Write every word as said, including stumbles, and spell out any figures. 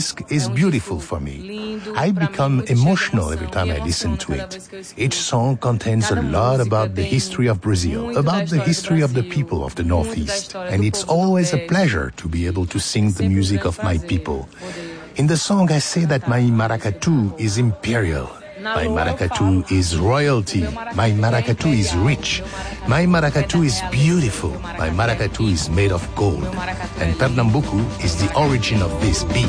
is beautiful for me. I become emotional every time I listen to it. Each song contains a lot about the history of Brazil, about the history of the people of the Northeast, and it's always a pleasure to be able to sing the music of my people. In the song, I say that my maracatu is imperial. My maracatu is royalty. My maracatu is rich. My maracatu is beautiful. My maracatu is made of gold. And Pernambuco is the origin of this beat.